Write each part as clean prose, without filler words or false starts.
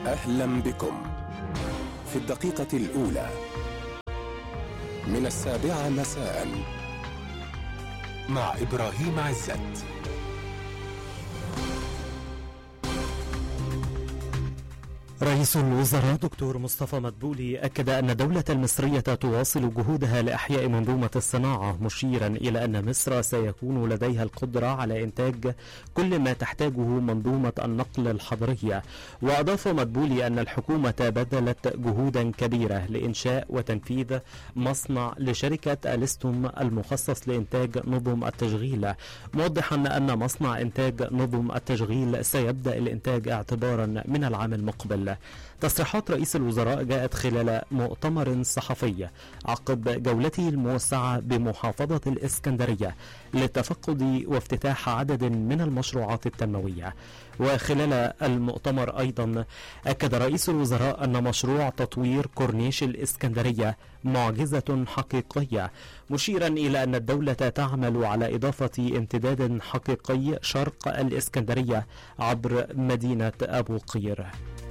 أهلا بكم في الدقيقة الأولى من 7 مساء مع إبراهيم عزت. رئيس الوزراء دكتور مصطفى مدبولي أكد أن الدولة المصرية تواصل جهودها لإحياء منظومة الصناعة، مشيرا إلى أن مصر سيكون لديها القدرة على إنتاج كل ما تحتاجه منظومة النقل الحضرية. وأضاف مدبولي أن الحكومة بذلت جهودا كبيرة لإنشاء وتنفيذ مصنع لشركة ألستوم المخصص لإنتاج نظم التشغيل، موضحا أن مصنع إنتاج نظم التشغيل سيبدأ الإنتاج اعتبارا من العام المقبل. تصريحات رئيس الوزراء جاءت خلال مؤتمر صحفي عقب جولته الموسعة بمحافظة الإسكندرية لتفقد وافتتاح عدد من المشروعات التنموية. وخلال المؤتمر أيضا أكد رئيس الوزراء أن مشروع تطوير كورنيش الإسكندرية معجزة حقيقية، مشيرا إلى أن الدولة تعمل على إضافة امتداد حقيقي شرق الإسكندرية عبر مدينة أبو قير.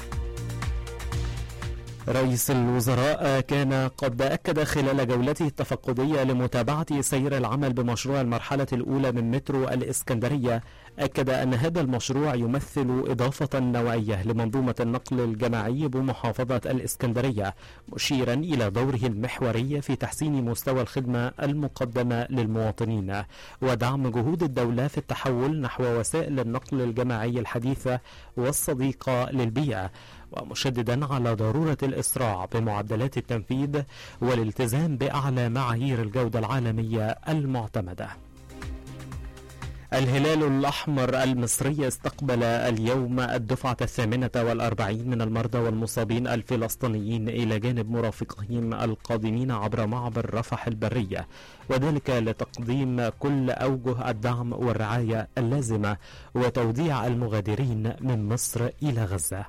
رئيس الوزراء كان قد أكد خلال جولته التفقدية لمتابعة سير العمل بمشروع المرحلة الأولى من مترو الإسكندرية، أكد أن هذا المشروع يمثل إضافة نوعية لمنظومة النقل الجماعي بمحافظة الإسكندرية، مشيرا إلى دوره المحوري في تحسين مستوى الخدمة المقدمة للمواطنين ودعم جهود الدولة في التحول نحو وسائل النقل الجماعي الحديثة والصديقة للبيئة، ومشددا على ضرورة الإسراع بمعدلات التنفيذ والالتزام بأعلى معايير الجودة العالمية المعتمدة. الهلال الأحمر المصري استقبل اليوم الدفعة 48 من المرضى والمصابين الفلسطينيين إلى جانب مرافقهم القادمين عبر معبر رفح البرية، وذلك لتقديم كل أوجه الدعم والرعاية اللازمة وتوديع المغادرين من مصر إلى غزة.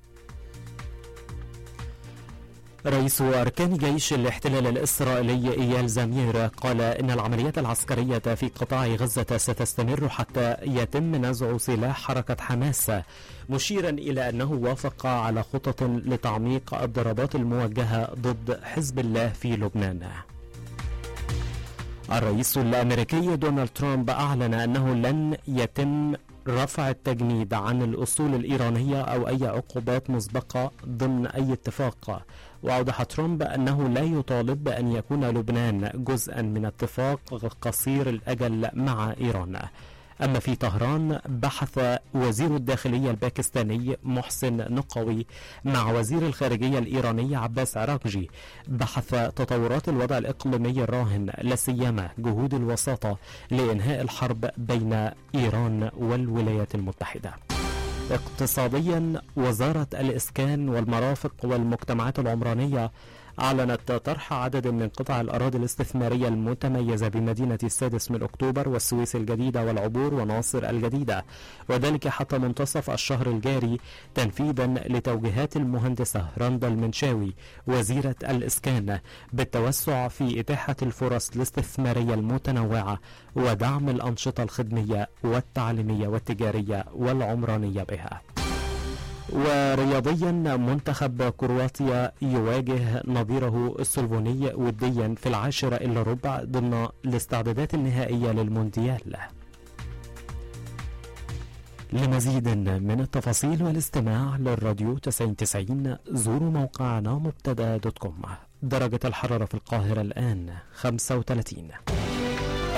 رئيس أركان جيش الاحتلال الإسرائيلي إيال زمير قال إن العمليات العسكرية في قطاع غزة ستستمر حتى يتم نزع سلاح حركة حماس، مشيرا إلى أنه وافق على خطط لتعميق الضربات الموجهة ضد حزب الله في لبنان. الرئيس الأمريكي دونالد ترامب أعلن أنه لن يتم رفع التجنيد عن الأصول الإيرانية أو أي عقوبات مسبقة ضمن أي اتفاق. وأوضح ترامب أنه لا يطالب بأن يكون لبنان جزءا من اتفاق قصير الأجل مع إيران. أما في طهران، بحث وزير الداخلية الباكستاني محسن نقوي مع وزير الخارجية الإيراني عباس عراقجي بحث تطورات الوضع الإقليمي الراهن، لا سيما جهود الوساطة لإنهاء الحرب بين إيران والولايات المتحدة. اقتصاديا، وزارة الإسكان والمرافق والمجتمعات العمرانية أعلنت طرح عدد من قطع الأراضي الاستثمارية المتميزة بمدينة 6 أكتوبر والسويس الجديدة والعبور وناصر الجديدة، وذلك حتى منتصف الشهر الجاري تنفيذا لتوجيهات المهندسة رندا المنشاوي وزيرة الإسكان بالتوسع في إتاحة الفرص الاستثمارية المتنوعة ودعم الأنشطة الخدمية والتعليمية والتجارية والعمرانية بها. ورياضيا، منتخب كرواتيا يواجه نظيره السلوفوني وديا في 10:15 ضمن الاستعدادات النهائية للمونديال. لمزيد من التفاصيل والاستماع للراديو 90 زوروا موقعنا مبتدا.com. درجة الحرارة في القاهرة الآن 35.